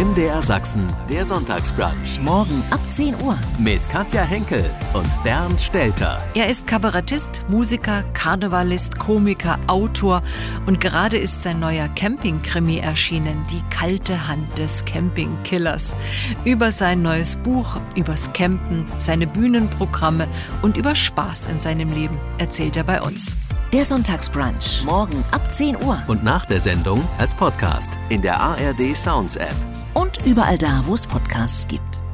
MDR Sachsen, der Sonntagsbrunch. Morgen ab 10 Uhr. Mit Katja Henkel und Bernd Stelter. Er ist Kabarettist, Musiker, Karnevalist, Komiker, Autor und gerade ist sein neuer Camping-Krimi erschienen, Die kalte Hand des Campingkillers. Über sein neues Buch, übers Campen, seine Bühnenprogramme und über Spaß in seinem Leben erzählt er bei uns. Der Sonntagsbrunch. Morgen ab 10 Uhr. Und nach der Sendung als Podcast in der ARD Sounds App. Und überall da, wo es Podcasts gibt.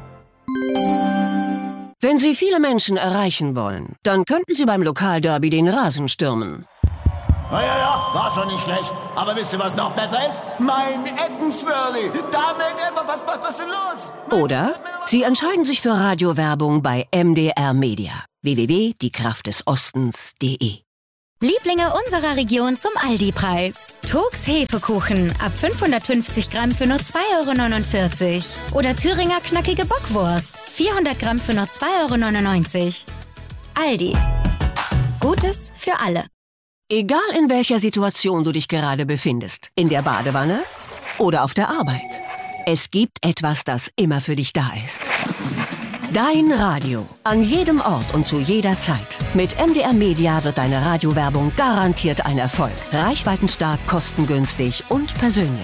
Wenn Sie viele Menschen erreichen wollen, dann könnten Sie beim Lokalderby den Rasen stürmen. Ja, war schon nicht schlecht. Aber wisst ihr, was noch besser ist? Mein Eckenswürli. Was ist denn los? Oder Sie entscheiden sich für Radiowerbung bei MDR Media. www.diekraftdesostens.de. Lieblinge unserer Region zum Aldi-Preis. Turks Hefekuchen ab 550 Gramm für nur 2,49 €. Oder Thüringer knackige Bockwurst 400 Gramm für nur 2,99 €. Aldi. Gutes für alle. Egal in welcher Situation du dich gerade befindest, in der Badewanne oder auf der Arbeit, es gibt etwas, das immer für dich da ist. Dein Radio. An jedem Ort und zu jeder Zeit. Mit MDR Media wird deine Radiowerbung garantiert ein Erfolg. Reichweitenstark, kostengünstig und persönlich.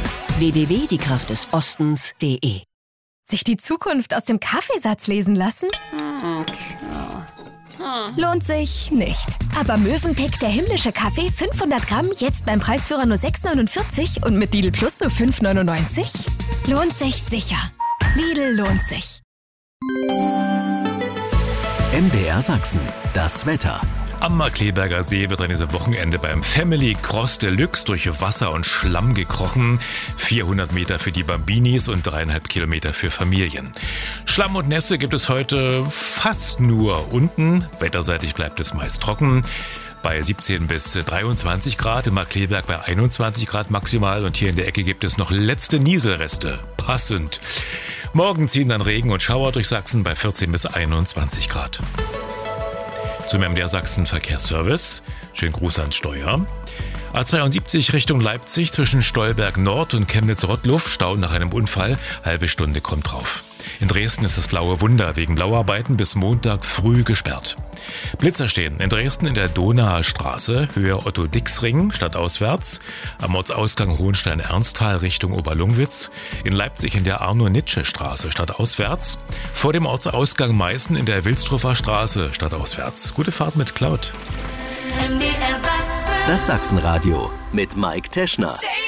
www.diekraftdesostens.de. Sich die Zukunft aus dem Kaffeesatz lesen lassen? Lohnt sich nicht. Aber Mövenpick, der himmlische Kaffee, 500 Gramm, jetzt beim Preisführer nur 6,49 € und mit Lidl Plus nur 5,99 €? Lohnt sich sicher. Lidl lohnt sich. MDR Sachsen, das Wetter. Am Markkleeberger See wird an diesem Wochenende beim Family Cross Deluxe durch Wasser und Schlamm gekrochen. 400 Meter für die Bambinis und 3,5 Kilometer für Familien. Schlamm und Nässe gibt es heute fast nur unten. Wetterseitig bleibt es meist trocken. Bei 17 bis 23 Grad, im Markkleeberg bei 21 Grad maximal und hier in der Ecke gibt es noch letzte Nieselreste. Passend. Morgen ziehen dann Regen und Schauer durch Sachsen bei 14 bis 21 Grad. Zum MDR Sachsen Verkehrsservice. Schönen Gruß ans Steuer. A72 Richtung Leipzig zwischen Stolberg Nord und Chemnitz-Rottluff. Stau nach einem Unfall. Halbe Stunde kommt drauf. In Dresden ist das Blaue Wunder wegen Blauarbeiten bis Montag früh gesperrt. Blitzer stehen in Dresden in der Donauer Straße, Höhe Otto-Dix-Ring, stadtauswärts. Am Ortsausgang Hohenstein-Ernsthal Richtung Oberlungwitz. In Leipzig in der Arno-Nitsche-Straße, stadtauswärts. Vor dem Ortsausgang Meißen in der Wilsdruffer Straße, stadtauswärts. Gute Fahrt mit Cloud. Das Sachsenradio mit Mike Teschner.